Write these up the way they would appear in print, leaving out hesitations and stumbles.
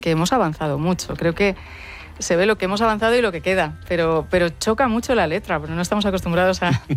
que hemos avanzado mucho. Creo que se ve lo que hemos avanzado y lo que queda, pero choca mucho la letra, porque no estamos acostumbrados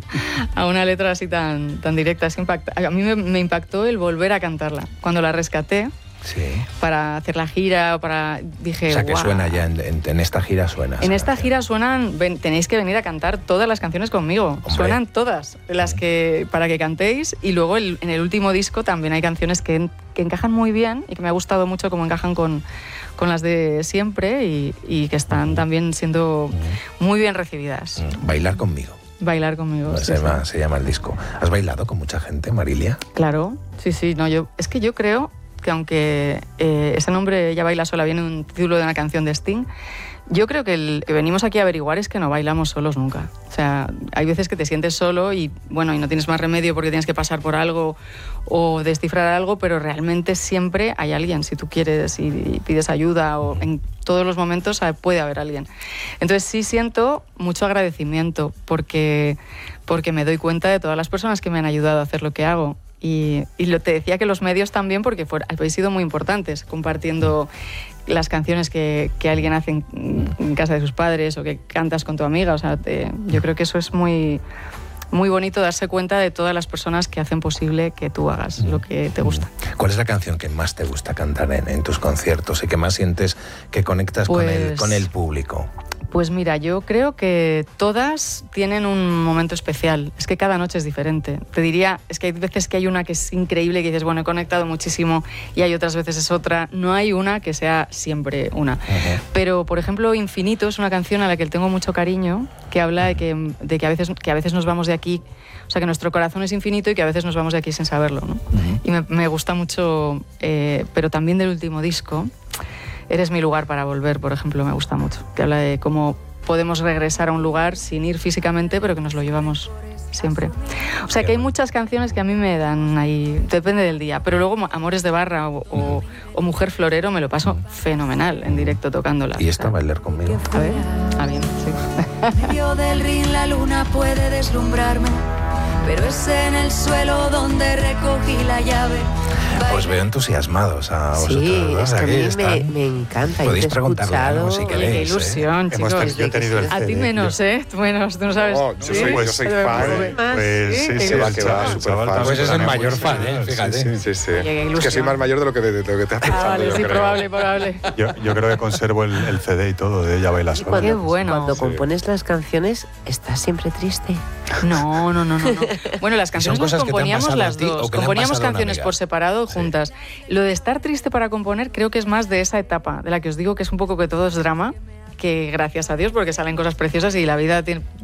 a una letra así tan directa. A mí me impactó el volver a cantarla. Cuando la rescaté, sí, para hacer la gira, dije, o sea, que wow. Suena ya, en esta gira suena. En esta gira suenan, tenéis que venir a cantar todas las canciones conmigo. Hombre. Suenan todas, para que cantéis, y luego en el último disco también hay canciones que encajan muy bien y que me ha gustado mucho cómo encajan con las de siempre y que están también siendo muy bien recibidas. Bailar conmigo. Bailar conmigo. Pues sí, se llama el disco. ¿Has bailado con mucha gente, Marilia? Claro, sí. No, yo creo que aunque ese nombre, Ella baila sola, viene un título de una canción de Sting, yo creo que el que venimos aquí a averiguar es que no bailamos solos nunca. O sea, hay veces que te sientes solo y no tienes más remedio porque tienes que pasar por algo o descifrar algo, pero realmente siempre hay alguien. Si tú quieres y pides ayuda, o en todos los momentos puede haber alguien. Entonces sí siento mucho agradecimiento porque me doy cuenta de todas las personas que me han ayudado a hacer lo que hago. Y te decía que los medios también, porque habéis sido muy importantes, compartiendo las canciones que alguien hace en casa de sus padres o que cantas con tu amiga. O sea, yo creo que eso es muy, muy bonito, darse cuenta de todas las personas que hacen posible que tú hagas lo que te gusta. ¿Cuál es la canción que más te gusta cantar en tus conciertos y que más sientes que conectas con el público? Pues mira, yo creo que todas tienen un momento especial. Es que cada noche es diferente. Te diría, es que hay veces que hay una que es increíble, que dices, bueno, he conectado muchísimo, y hay otras veces es otra. No hay una que sea siempre una. Uh-huh. Pero, por ejemplo, Infinito es una canción a la que le tengo mucho cariño, que habla de que a veces nos vamos de aquí, o sea, que nuestro corazón es infinito y que a veces nos vamos de aquí sin saberlo, ¿no? Uh-huh. Y me gusta mucho, pero también del último disco, Eres mi lugar para volver, por ejemplo, me gusta mucho, que habla de cómo podemos regresar a un lugar sin ir físicamente, pero que nos lo llevamos siempre. O sea, que hay muchas canciones que a mí me dan ahí, depende del día, pero luego Amores de Barra o Mujer Florero me lo paso fenomenal en directo tocándola. ¿Y esta, Bailar conmigo? A ver, bien, sí. En medio del ring la luna puede deslumbrarme, pero es en el suelo donde recogí la llave. Os veo entusiasmados a vosotros. Sí, ¿no? es que a mí me encanta. Podéis preguntarle algo si queréis. Qué ilusión, chicos. Yo he tenido el CD. A ti menos, Tú menos, tú no sabes. No, yo soy fan. Pues sí, va, que va, súper fan. Pues es el mayor fan, fíjate. Sí. Es que soy más mayor de lo que te has pensado. Vale, sí, probable. Yo creo que conservo el CD y todo de Ella baila sola. Qué bueno. Cuando compones las canciones, ¿estás siempre triste? No. Bueno, las canciones las componíamos las dos. Componíamos canciones por separado, juntas. Lo de estar triste para componer creo que es más de esa etapa, de la que os digo que es un poco que todo es drama, que gracias a Dios, porque salen cosas preciosas y la vida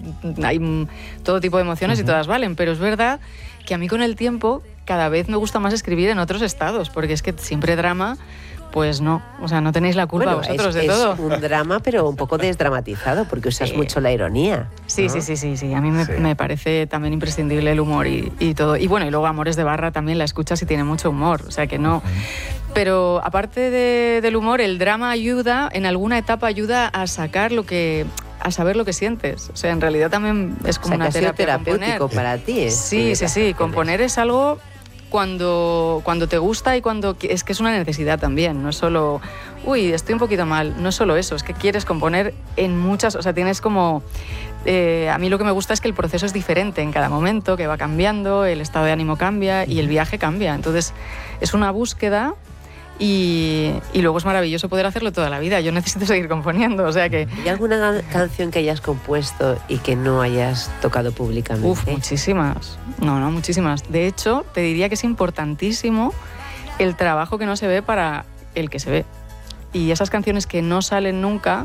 hay todo tipo de emociones y todas valen, pero es verdad que a mí con el tiempo cada vez me gusta más escribir en otros estados, porque es que siempre drama... Pues no, o sea, no tenéis la culpa vosotros de todo. Es un drama, pero un poco desdramatizado, porque usas mucho la ironía, ¿no? Sí. A mí me parece también imprescindible el humor y todo. Y bueno, y luego Amores de Barra también la escuchas y tiene mucho humor, o sea que no... Pero aparte del humor, el drama en alguna etapa ayuda a sacar a saber lo que sientes. O sea, en realidad también es como una terapia terapéutico componer. para ti. Sí. Componer es algo... Cuando te gusta y cuando es que es una necesidad también, no es solo estoy un poquito mal, no es solo eso, es que quieres componer en muchas, o sea, tienes como a mí lo que me gusta es que el proceso es diferente en cada momento, que va cambiando, el estado de ánimo cambia y el viaje cambia, entonces es una búsqueda. Y luego es maravilloso poder hacerlo toda la vida. Yo necesito seguir componiendo, o sea que... ¿Hay alguna canción que hayas compuesto y que no hayas tocado públicamente? Muchísimas. No, muchísimas. De hecho, te diría que es importantísimo el trabajo que no se ve para el que se ve. Y esas canciones que no salen nunca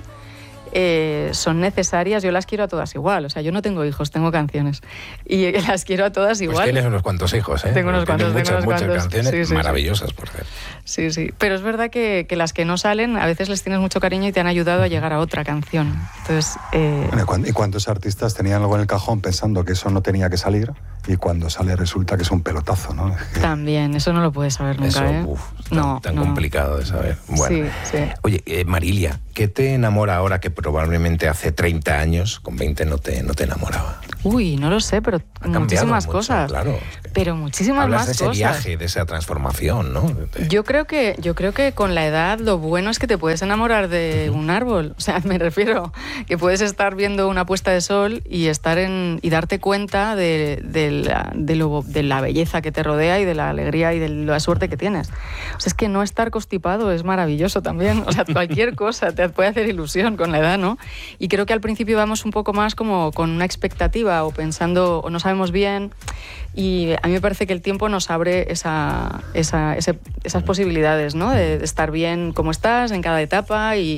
son necesarias. Yo las quiero a todas igual. O sea, yo no tengo hijos, tengo canciones. Y las quiero a todas igual. Pues tienes unos cuantos hijos, ¿eh? Tengo unos cuantos. Muchas canciones maravillosas, por cierto. Sí. Pero es verdad que las que no salen, a veces les tienes mucho cariño y te han ayudado a llegar a otra canción. Entonces... ¿Y cuántos artistas tenían algo en el cajón pensando que eso no tenía que salir? Y cuando sale resulta que es un pelotazo, ¿no? Es que... También, eso no lo puedes saber nunca, tan complicado de saber. Bueno. Sí. Oye, Marilia, ¿qué te enamora ahora que probablemente hace 30 años, con 20 no te enamoraba? Uy, no lo sé, pero muchísimas mucho, cosas. Claro. Pero muchísimas Hablas más de ese cosas. viaje, de esa transformación, ¿no? Yo creo que con la edad lo bueno es que te puedes enamorar de un árbol. O sea, me refiero que puedes estar viendo una puesta de sol y y darte cuenta de la belleza que te rodea y de la alegría y de la suerte que tienes. O sea, es que no estar constipado es maravilloso también. O sea, cualquier cosa te puede hacer ilusión con la edad, ¿no? Y creo que al principio vamos un poco más como con una expectativa o pensando o no sabemos bien, y a mí me parece que el tiempo nos abre esas posibilidades, ¿no? De estar bien como estás en cada etapa y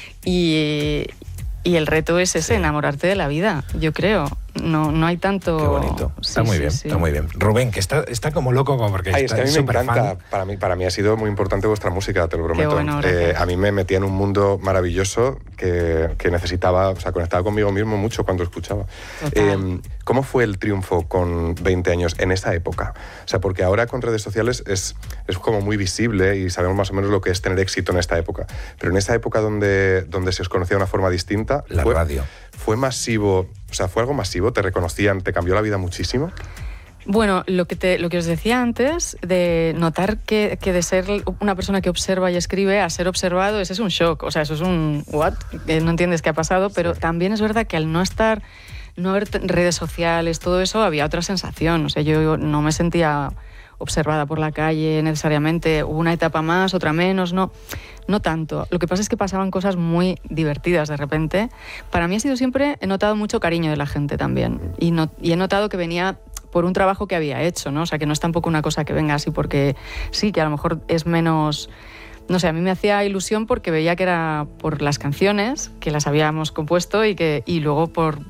el reto es ese, enamorarte de la vida, yo creo. No hay tanto... Qué bonito. Está muy bien, está muy bien. Rubén, que está como loco porque es que a mí me encanta. Para mí ha sido muy importante vuestra música, te lo prometo. Qué bueno, a mí me metía en un mundo maravilloso que necesitaba, o sea, conectaba conmigo mismo mucho cuando escuchaba. ¿Cómo fue el triunfo con 20 años en esa época? O sea, porque ahora con redes sociales es como muy visible y sabemos más o menos lo que es tener éxito en esta época. Pero en esa época donde se os conocía de una forma distinta... La radio. ¿Fue masivo? O sea, ¿fue algo masivo? ¿Te reconocían? ¿Te cambió la vida muchísimo? Bueno, lo que os decía antes, de notar que de ser una persona que observa y escribe a ser observado, ese es un shock. O sea, eso es un what, que no entiendes qué ha pasado, pero también es verdad que al no haber redes sociales, todo eso, había otra sensación. O sea, yo no me sentía observada por la calle necesariamente. Hubo una etapa más, otra menos, no tanto. Lo que pasa es que pasaban cosas muy divertidas de repente. Para mí he notado mucho cariño de la gente también. Y he notado que venía por un trabajo que había hecho, ¿no? O sea, que no es tampoco una cosa que venga así porque sí, que a lo mejor es menos... No sé, a mí me hacía ilusión porque veía que era por las canciones que las habíamos compuesto y luego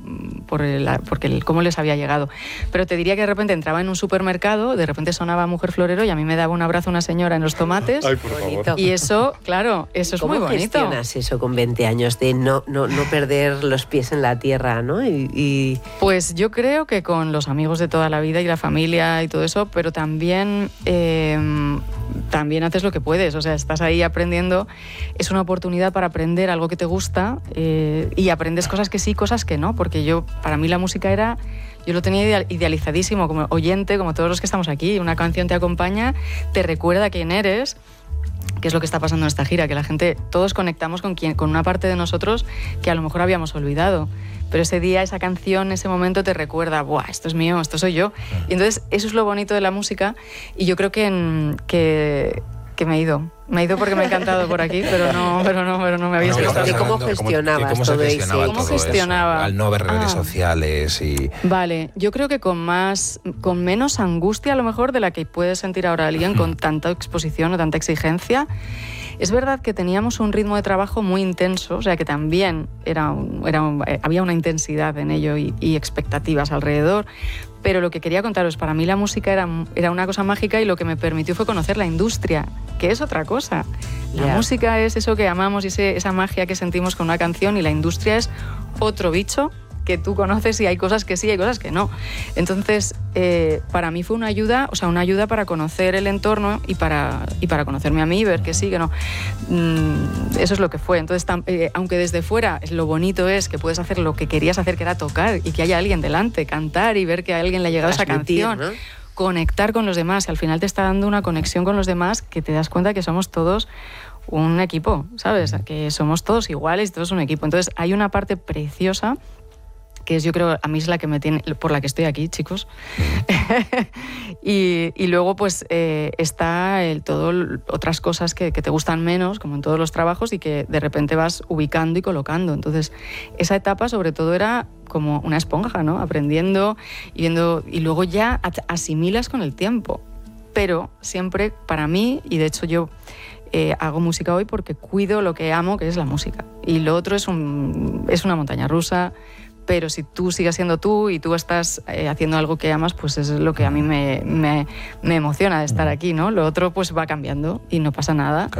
porque cómo les había llegado. Pero te diría que de repente entraba en un supermercado, de repente sonaba Mujer Florero y a mí me daba un abrazo una señora en los tomates. Ay, por favor. Y eso, claro, eso es muy bonito. ¿Cómo gestionas eso con 20 años de no perder los pies en la tierra, ¿no? Pues yo creo que con los amigos de toda la vida y la familia y todo eso, pero también haces lo que puedes. O sea, estás ahí aprendiendo, es una oportunidad para aprender algo que te gusta y aprendes cosas que sí, cosas que no, porque para mí la música yo lo tenía idealizadísimo como oyente, como todos los que estamos aquí. Una canción te acompaña, te recuerda quién eres, que es lo que está pasando en esta gira, que la gente, todos conectamos con una parte de nosotros que a lo mejor habíamos olvidado. Pero ese día, esa canción, ese momento te recuerda, ¡buah, esto es mío, esto soy yo! Y entonces eso es lo bonito de la música y yo creo que me he ido. Me he ido porque me ha encantado por aquí, pero no me había visto. ¿Y cómo gestionabas todo eso? ¿Cómo gestionaba? Al no ver redes sociales y... Vale, yo creo que con menos angustia a lo mejor de la que puede sentir ahora alguien con tanta exposición o tanta exigencia. Es verdad que teníamos un ritmo de trabajo muy intenso, o sea que también había una intensidad en ello y expectativas alrededor, pero lo que quería contaros, para mí la música era una cosa mágica y lo que me permitió fue conocer la industria, que es otra cosa. La música es eso que amamos y esa magia que sentimos con una canción, y la industria es otro bicho que tú conoces y hay cosas que sí, hay cosas que no. Entonces, para mí fue una ayuda para conocer el entorno y para conocerme a mí, ver que sí, que no. Eso es lo que fue. Entonces, aunque desde fuera lo bonito es que puedes hacer lo que querías hacer, que era tocar, y que haya alguien delante, cantar y ver que a alguien le ha llegado esa canción, ¿no? Conectar con los demás, y al final te está dando una conexión con los demás que te das cuenta que somos todos un equipo, ¿sabes? Que somos todos iguales y todos un equipo. Entonces, hay una parte preciosa que yo creo, a mí es la que me tiene, por la que estoy aquí, chicos. y luego pues está otras cosas que te gustan menos, como en todos los trabajos, y que de repente vas ubicando y colocando. Entonces, esa etapa sobre todo era como una esponja, ¿no? Aprendiendo y viendo, y luego ya asimilas con el tiempo. Pero siempre para mí, y de hecho yo hago música hoy porque cuido lo que amo, que es la música. Y lo otro es una montaña rusa. Pero si tú sigues siendo tú y tú estás haciendo algo que amas, pues es lo que a mí me emociona de estar aquí, ¿no? Lo otro pues va cambiando y no pasa nada. Claro.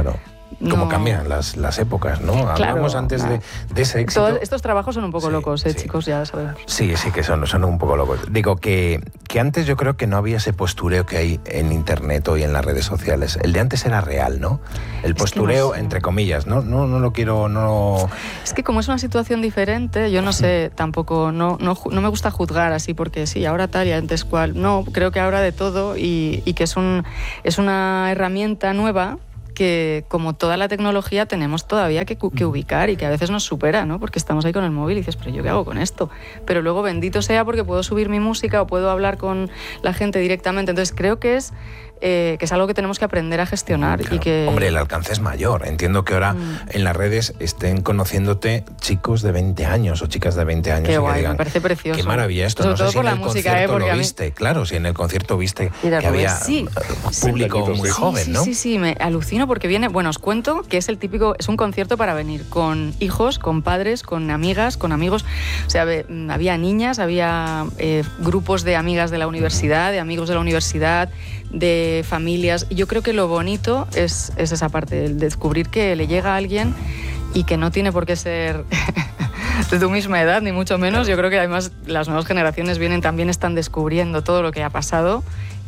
Cómo cambian las épocas, ¿no? Claro, Hablamos antes de ese éxito. Todos estos trabajos son un poco locos, chicos, ya sabemos. Sí, que son un poco locos. Digo que antes yo creo que no había ese postureo que hay en Internet hoy en las redes sociales. El de antes era real, ¿no? El postureo, no sé, entre comillas, no lo quiero... No... Es que como es una situación diferente, yo no sé, tampoco, no me gusta juzgar así, porque sí, ahora tal y antes cual. No, creo que ahora de todo y que es una herramienta nueva que, como toda la tecnología, tenemos todavía que ubicar y que a veces nos supera, ¿no? Porque estamos ahí con el móvil y dices, pero ¿yo qué hago con esto? Pero luego, bendito sea, porque puedo subir mi música o puedo hablar con la gente directamente. Entonces creo que es algo que tenemos que aprender a gestionar. Claro. Y que... Hombre, el alcance es mayor. Entiendo que ahora en las redes estén conociéndote chicos de 20 años o chicas de 20 años. Qué guay, que digan, me parece precioso. Qué maravilla esto. Sobre no todo sé si por en la el música, concierto porque lo viste. Claro, si en el concierto viste Mira, que había público muy joven, ¿no? Sí, me alucino porque viene... Bueno, os cuento que es el típico... Es un concierto para venir con hijos, con padres, con amigas, con amigos. O sea, había niñas, había grupos de amigas de la universidad, de amigos de la universidad, de familias. Yo creo que lo bonito es esa parte, el descubrir que le llega a alguien y que no tiene por qué ser de tu misma edad, ni mucho menos. Yo creo que además las nuevas generaciones también están descubriendo todo lo que ha pasado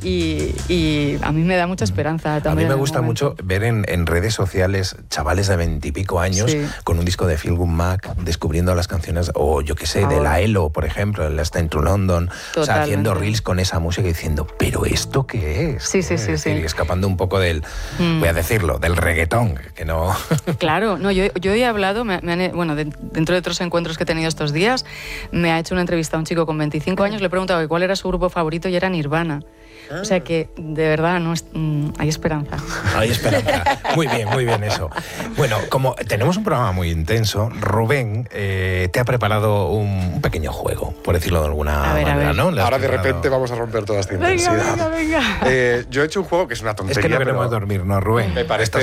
y a mí me da mucha esperanza también. A mí me gusta mucho ver en redes sociales chavales de 20 y pico años con un disco de Feel Good Mac descubriendo las canciones, o yo qué sé, de la ELO, por ejemplo, el Last Time to London, o sea, haciendo reels con esa música y diciendo, ¿pero esto qué es? Sí. Y escapando un poco del, voy a decirlo, del reggaetón, que no... Claro, no, yo he hablado, dentro de otros encuentros que he tenido estos días, me ha hecho una entrevista a un chico con 25 años, le he preguntado cuál era su grupo favorito y era Nirvana. O sea que, de verdad, hay esperanza. Hay esperanza. Muy bien eso. Bueno, como tenemos un programa muy intenso, Rubén te ha preparado un pequeño juego, por decirlo de alguna manera, ¿no? Ahora de repente vamos a romper toda esta intensidad. Venga. Yo he hecho un juego que es una tontería. Es que no queremos dormir, ¿no, Rubén? Me parece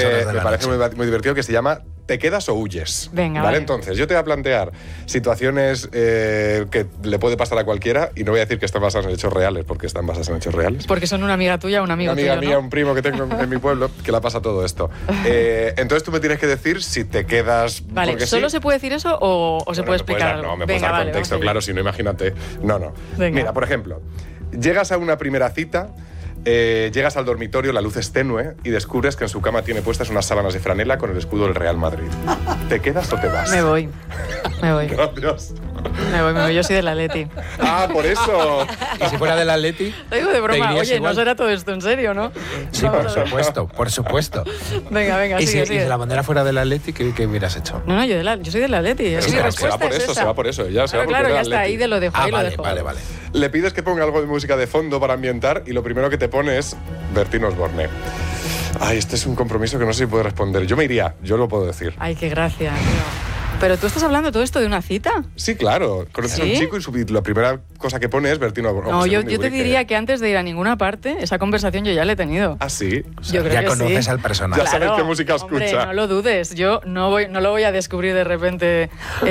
muy divertido, que se llama ¿Te quedas o huyes? Venga, ¿vale? Entonces, yo te voy a plantear situaciones que le puede pasar a cualquiera, y no voy a decir que están basadas en hechos reales, porque están basadas en hechos reales. Porque son una amiga tuya o un amigo tuyo, Una amiga mía, ¿no? un primo que tengo en mi pueblo, que le pasa todo esto. Entonces tú me tienes que decir si te quedas... Vale, ¿solo se puede decir eso o se puede explicar algo? No, me puedes dar contexto, claro, si no, imagínate. No. Venga. Mira, por ejemplo, llegas a una primera cita... llegas al dormitorio, la luz es tenue y descubres que en su cama tiene puestas unas sábanas de franela con el escudo del Real Madrid. ¿Te quedas o te vas? Me voy. Gracias. Me voy, yo soy del Atleti. Ah, por eso. ¿Y si fuera del Atleti? Lo digo de broma, oye, igual? no será todo esto en serio, ¿no? Sí, por supuesto. Venga, ¿Y sigue. si la bandera fuera del Atleti, qué hubieras hecho? No, yo soy del Atleti. Se va por eso. Claro, ya está, ahí lo dejo. Vale. Le pides que ponga algo de música de fondo para ambientar y lo primero que te pone es Bertín Osborne. Ay, este es un compromiso que no sé si puedo responder. Yo me iría, yo lo puedo decir. Ay, qué gracia, tío. ¿Pero tú estás hablando todo esto de una cita? Sí, claro. Conoces a un chico y la primera cosa que pone es Bertín Osborne. No, yo te diría que antes de ir a ninguna parte, esa conversación yo ya la he tenido. ¿Ah, sí? Yo creo ya que conoces al personaje. Ya sabes qué música escucha. Hombre, no lo dudes. Yo no lo voy a descubrir de repente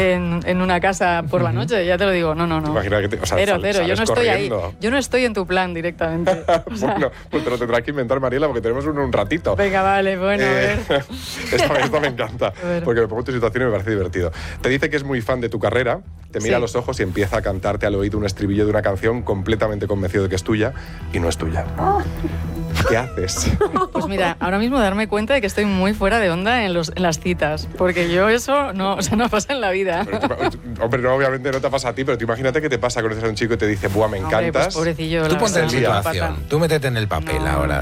en una casa por la noche. Ya te lo digo. No. Imagina que Cero. Yo no estoy ahí. Yo no estoy en tu plan directamente. Bueno, pues te lo tendrás que inventar, Mariela, porque tenemos un ratito. Venga, vale, bueno, a ver. Esto me encanta, porque me pongo en tu situación y me parece divertido. Te dice que es muy fan de tu carrera, te mira a los ojos y empieza a cantarte al oído un estribillo de una canción completamente convencido de que es tuya y no es tuya. ¿Qué haces? Pues mira, ahora mismo darme cuenta de que estoy muy fuera de onda en las citas, porque yo eso no pasa en la vida. Hombre, no, obviamente no te pasa a ti, pero tú imagínate que te pasa, conoces a un chico y te dice, buah, me encantas. Pues, pobrecillo, tú ponte en verdad, situación, tú métete en el papel ahora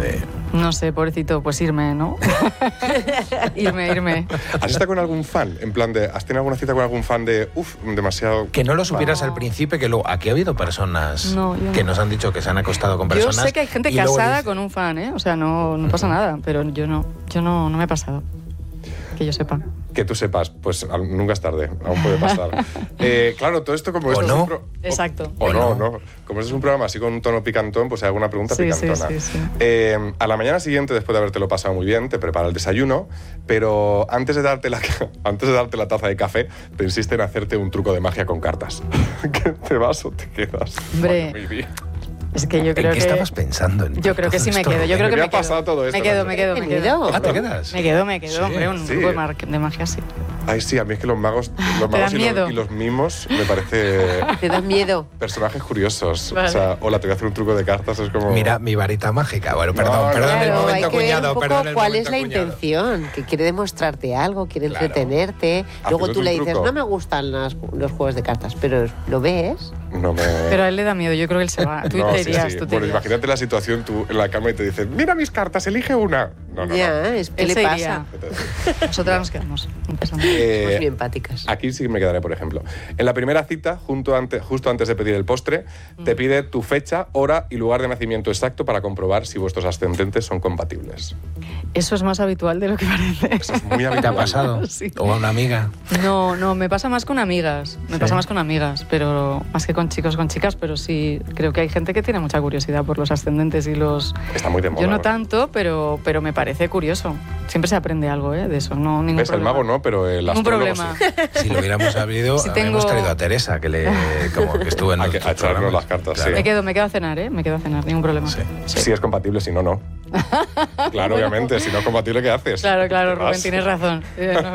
No sé, pobrecito, pues irme, ¿no? irme. ¿Has estado con algún fan? En plan de, ¿has tenido alguna cita con algún fan de, demasiado... Que no lo supieras al principio, que luego, aquí ha habido personas que nos han dicho que se han acostado con personas... Yo sé que hay gente casada con un fan, ¿eh? O sea, no pasa nada, pero yo no me he pasado. Que yo sepa. Que tú sepas, pues nunca es tarde, aún puede pasar. Claro, todo esto como... Exacto. O no. Como este es un programa así con un tono picantón, pues hay alguna pregunta picantona. Sí. A la mañana siguiente, después de habértelo pasado muy bien, te prepara el desayuno, pero antes de darte la taza de café, te insiste en hacerte un truco de magia con cartas. ¿Te vas o te quedas? Hombre, bueno, Es que yo creo ¿En qué estabas pensando? Yo creo que sí me quedo. Yo creo que me ha pasado todo esto. Me quedo. ¿Ah, te quedas? Me quedo, hombre, un grupo de magia sí. Ay, sí, a mí es que los magos y los mimos me parece... ¿Te dan miedo? Personajes curiosos. Vale. O sea, hola, te voy a hacer un truco de cartas, es como... Mira, mi varita mágica. Bueno, perdón el momento, hay que cuñado. ver un poco cuál es la intención, que quiere demostrarte algo, quiere entretenerte. Luego tú le dices, no me gustan los juegos de cartas, pero lo ves. Pero a él le da miedo, yo creo que él se va. Tú te irías, tú te Bueno, irías. imagínate la situación, tú en la cama y te dicen, mira mis cartas, elige una. No. Es que Él le se pasa. iría. Nosotras nos quedamos. Somos muy empáticas. Aquí sí me quedaré, por ejemplo. En la primera cita, justo antes de pedir el postre, te pide tu fecha, hora y lugar de nacimiento exacto para comprobar si vuestros ascendentes son compatibles. Eso es más habitual de lo que parece. Eso es muy ¿Te ha habitual. pasado? Sí. ¿O a una amiga? No, me pasa más con amigas. Pero más que con chicos, con chicas, pero sí, creo que hay gente que tiene mucha curiosidad por los ascendentes y los... Está muy de moda. Yo no tanto, pero me parece curioso. Siempre se aprende algo, de eso, no ningún ¿Ves? problema. El mago no, pero el Ningún astrólogo problema. sí. Si lo hubiéramos sabido, Si habríamos tengo- traído a Teresa, como que estuvo en A nuestro echarnos programa. las cartas, Claro. sí. Me quedo a cenar, ningún problema. Sí. Si es compatible, si no. Claro, obviamente, si no es compatible, ¿qué haces? Claro, ¿Qué Rubén, vas? tienes razón.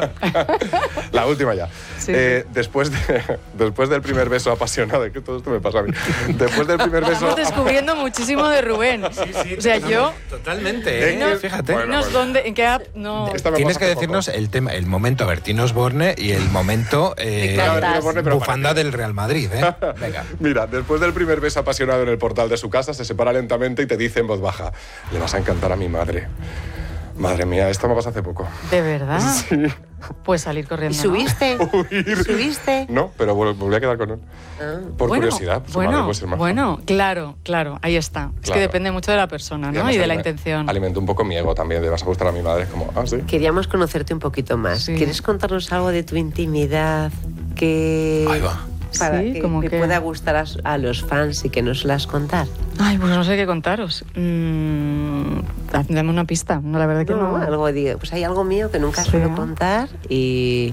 La última ya. Sí. Después del primer beso apasionado, que todo esto me pasa a mí. Después del primer beso... Estamos descubriendo muchísimo de Rubén. O sea, yo... Totalmente, fíjate. Bueno, Dinos dónde, en qué app, no... Esta me Tienes pasa que hace decirnos poco. el tema, el momento Bertín Osborne y el momento cartas. bufanda del Real Madrid, ¿eh? Venga. Mira, después del primer beso apasionado en el portal de su casa, se separa lentamente y te dice en voz baja, le vas a encantar a mi madre. Madre mía, esto me pasó hace poco. ¿De verdad? Sí. Puedes salir corriendo, ¿Y subiste? Huir. ¿Subiste? No, pero volví a quedar con él. Por curiosidad. Su madre puede ser más Claro, ahí está. Es Claro. que depende mucho de la persona, ¿no? además Y de la alime- intención. Alimento un poco mi ego también, de vas a gustar a mi madre. Es como, sí. Queríamos conocerte un poquito más. Sí. ¿Quieres contarnos algo de tu intimidad que... Ahí va. Para Sí, que, como que que- pueda gustar a los fans y que nos las contar? Ay, pues no sé qué contaros. Dame una pista. No, la verdad que no. Algo digo, pues hay algo mío que nunca Sí. suelo contar y...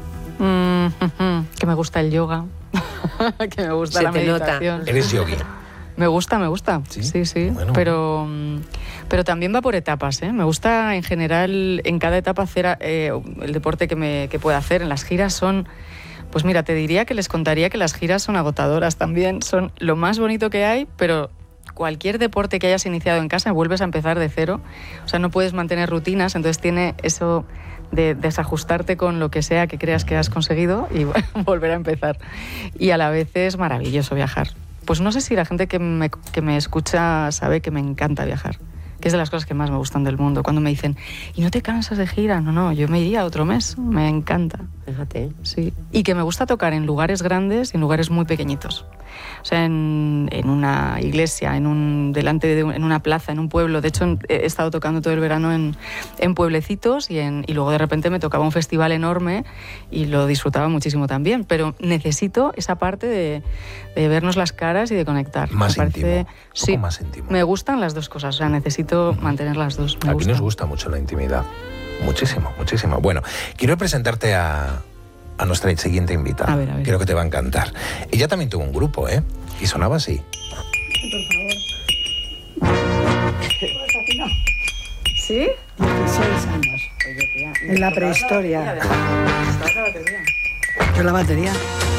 Que me gusta el yoga. Que me gusta Se la te nota. meditación. Eres yogi. Me gusta. ¿Sí? Sí. Bueno. Pero también va por etapas, ¿eh? Me gusta en general en cada etapa hacer el deporte que pueda hacer. En las giras son... Pues mira, te diría que les contaría que las giras son agotadoras también. Son lo más bonito que hay, pero cualquier deporte que hayas iniciado en casa vuelves a empezar de cero. O sea, no puedes mantener rutinas, entonces tiene eso de desajustarte con lo que sea que creas que has conseguido y volver a empezar. Y a la vez es maravilloso viajar. Pues no sé si la gente que me escucha sabe que me encanta viajar, que es de las cosas que más me gustan del mundo. Cuando me dicen, ¿y no te cansas de gira? No, yo me iría otro mes, me encanta. Fíjate. Sí. Y que me gusta tocar en lugares grandes y en lugares muy pequeñitos. O sea, en una iglesia, en una plaza, en un pueblo. De hecho, he estado tocando todo el verano en pueblecitos y luego de repente me tocaba un festival enorme y lo disfrutaba muchísimo también. Pero necesito esa parte de vernos las caras y de conectar. Más Me parece- íntimo, un Sí, poco más íntimo. me gustan las dos cosas. O sea, necesito mantener las dos. Me Aquí gusta. nos gusta mucho la intimidad. Muchísimo. Bueno, quiero presentarte a nuestra siguiente invitada. A ver. Creo que te va a encantar. Ella también tuvo un grupo, ¿eh? Y sonaba así. ¿Sí? 16 años. En la prehistoria. Yo la batería.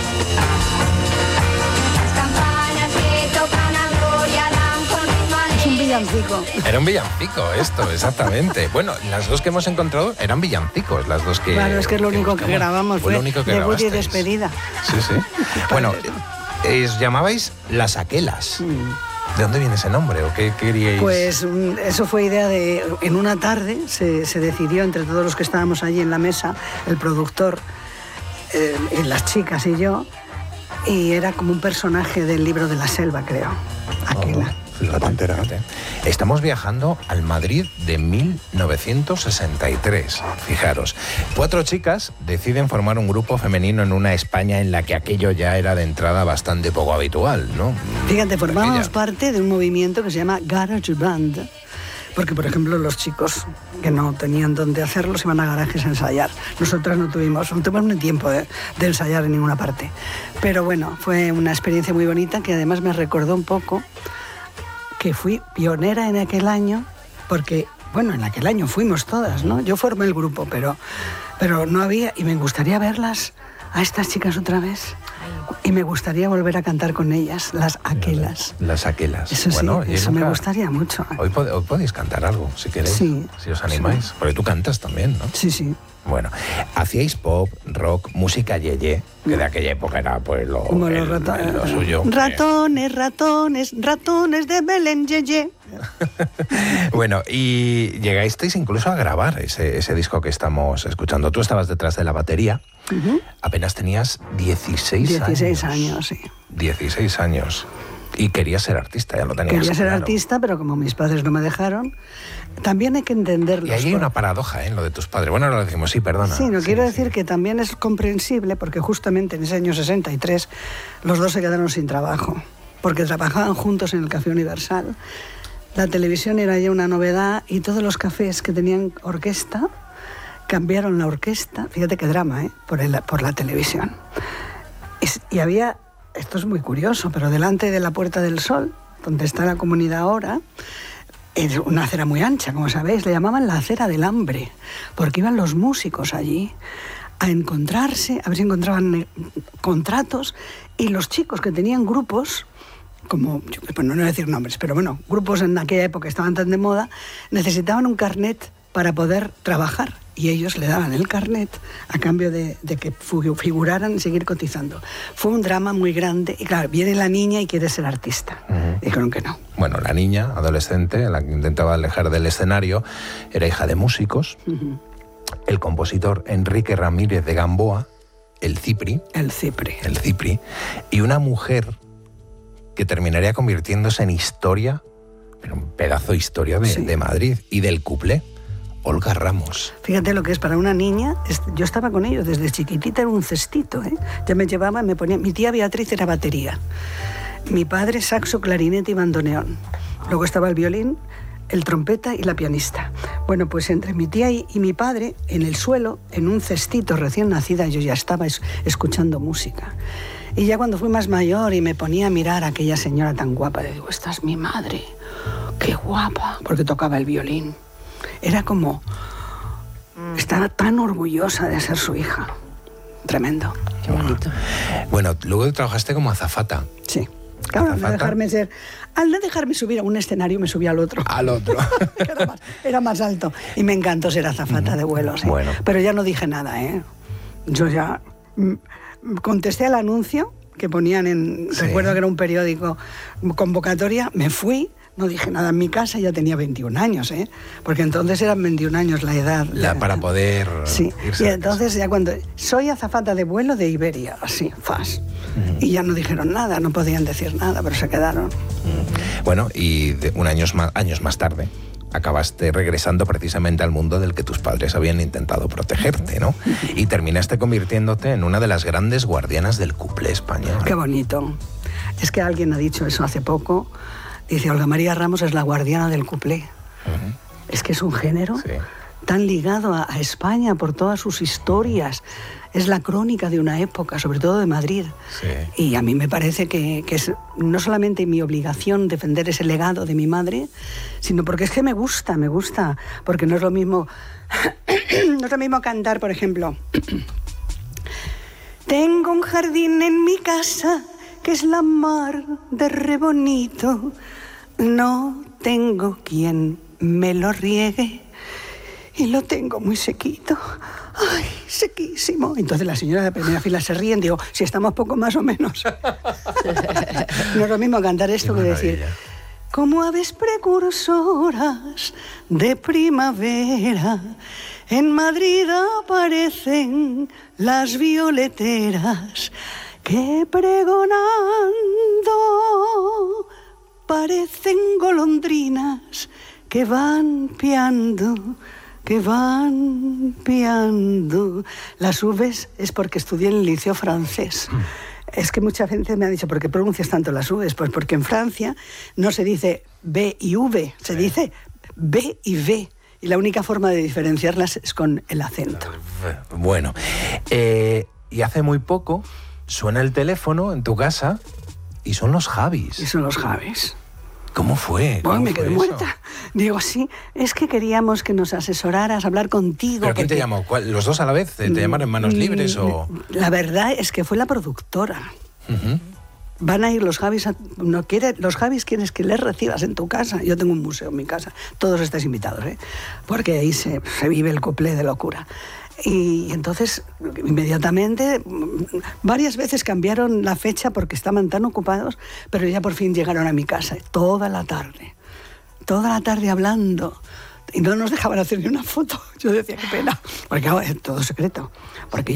Es un villancico. Era un villancico esto, exactamente. Bueno, las dos que hemos encontrado eran villancicos, las dos que... Claro, es que es lo único que buscamos. grabamos, fue lo único que debut y grabasteis. despedida. Sí. Bueno, os llamabais Las Aquelas. ¿De dónde viene ese nombre o qué queríais? Pues eso fue idea de... En una tarde se decidió entre todos los que estábamos allí en la mesa, el productor, y las chicas y yo, y era como un personaje del libro de la selva, creo. Aquela. La pantera. Fíjate. Estamos viajando al Madrid de 1963. Fijaros, 4 chicas deciden formar un grupo femenino en una España en la que aquello ya era de entrada bastante poco habitual, ¿no? Fíjate, formábamos Aquella. parte de un movimiento que se llama Garage Band, porque, por ejemplo, los chicos que no tenían dónde hacerlo se iban a garajes a ensayar. Nosotras no tuvimos ni tiempo de ensayar en ninguna parte. Pero bueno, fue una experiencia muy bonita que además me recordó un poco que fui pionera en aquel año, porque, bueno, en aquel año fuimos todas, ¿no? Yo formé el grupo, pero no había, y me gustaría verlas a estas chicas otra vez. Y me gustaría volver a cantar con ellas, las aquelas. Las aquelas. Eso bueno, sí, eso me gustaría mucho. Hoy podéis cantar algo, si queréis, si os animáis. Sí. Porque tú cantas también, ¿no? Sí, sí. Bueno, hacíais pop, rock, música yeye, que de aquella época era pues lo suyo. Ratones, ratones, ratones de Belén, yeye. Bueno, y llegasteis incluso a grabar ese disco que estamos escuchando. Tú estabas detrás de la batería, apenas tenías 16 años, sí. 16 años. Y querías ser artista, ya lo tenías Quería ser claro. artista, pero como mis padres no me dejaron, también hay que entenderlo. Y ahí hay una paradoja, en lo de tus padres. Bueno, ahora lo decimos, sí, perdona. Sí, quiero decir que también es comprensible, porque justamente en ese año 63 los dos se quedaron sin trabajo, porque trabajaban juntos en el Café Universal. La televisión era ya una novedad y todos los cafés que tenían orquesta cambiaron la orquesta, fíjate qué drama, por la televisión. Y había, esto es muy curioso, pero delante de la Puerta del Sol, donde está la comunidad ahora, es una acera muy ancha, como sabéis, le llamaban la acera del hambre, porque iban los músicos allí a encontrarse, a ver si encontraban contratos, y los chicos que tenían grupos, como, no voy a decir nombres, pero bueno, grupos en aquella época estaban tan de moda, necesitaban un carnet para poder trabajar, y ellos le daban el carnet a cambio de que figuraran y seguir cotizando. Fue un drama muy grande, y claro, viene la niña y quiere ser artista. Dijeron que no. Bueno, la niña, adolescente, la que intentaba alejar del escenario, era hija de músicos. El compositor Enrique Ramírez de Gamboa, el Cipri, y una mujer que terminaría convirtiéndose en historia, pero un pedazo de historia de Madrid y del cuplé, Olga Ramos. Fíjate lo que es para una niña. Yo estaba con ellos desde chiquitita, era un cestito, Ya me llevaba, me ponía. Mi tía Beatriz era batería, mi padre saxo, clarinete y bandoneón. Luego estaba el violín, el trompeta y la pianista. Bueno, pues entre mi tía y mi padre, en el suelo, en un cestito recién nacida, yo ya estaba escuchando música. Y ya cuando fui más mayor y me ponía a mirar a aquella señora tan guapa, le digo, esta es mi madre, qué guapa, porque tocaba el violín. Era como, estaba tan orgullosa de ser su hija. Tremendo. Qué bonito. Bueno, luego trabajaste como azafata. Sí. Claro, al no dejarme subir a un escenario, me subí al otro. Al otro. Era más alto. Y me encantó ser azafata de vuelo, sí. Bueno. Pero ya no dije nada, Yo ya contesté al anuncio que ponían recuerdo que era un periódico, convocatoria, me fui. No dije nada en mi casa, ya tenía 21 años, porque entonces eran 21 años la edad. Para poder irse. Y entonces ya cuando... Soy azafata de vuelo de Iberia, así, fas. Y ya no dijeron nada, no podían decir nada, pero se quedaron. Bueno, y años más tarde acabaste regresando precisamente al mundo del que tus padres habían intentado protegerte, ¿no? Y terminaste convirtiéndote en una de las grandes guardianas del cuplé español. Qué bonito. Es que alguien ha dicho eso hace poco. Dice, Olga María Ramos es la guardiana del cuplé. Es que es un género tan ligado a España por todas sus historias. Es la crónica de una época, sobre todo de Madrid. Y a mí me parece que es no solamente mi obligación defender ese legado de mi madre, sino porque es que me gusta, porque no es lo mismo, no es lo mismo cantar, por ejemplo. Tengo un jardín en mi casa que es la mar de re bonito. No tengo quien me lo riegue y lo tengo muy sequito. ¡Ay, sequísimo! Entonces la señora de primera fila se ríe y digo, si estamos poco más o menos. No es lo mismo cantar esto que decir, como aves precursoras de primavera, en Madrid aparecen las violeteras que pregonando parecen golondrinas que van piando. Las V's es porque estudié en el liceo francés. Es que mucha gente me ha dicho, ¿por qué pronuncias tanto las V's? Pues porque en Francia no se dice B y V, se dice B y V. Y la única forma de diferenciarlas es con el acento. Bueno, y hace muy poco suena el teléfono en tu casa y son los Javis. ¿Cómo fue? Bueno, me quedé muerta. Digo, sí, es que queríamos que nos asesoraras, hablar contigo. ¿Pero quién te llamó? ¿Los dos a la vez? ¿Te llamaron Manos Libres o...? La verdad es que fue la productora. Uh-huh. Van a ir los Javis, los Javis quieres que les recibas en tu casa. Yo tengo un museo en mi casa, todos estáis invitados, porque ahí se vive el cuplé de locura. Y entonces, inmediatamente, varias veces cambiaron la fecha porque estaban tan ocupados, pero ya por fin llegaron a mi casa, toda la tarde hablando. Y no nos dejaban hacer ni una foto. Yo decía, qué pena, porque claro, es todo secreto. Porque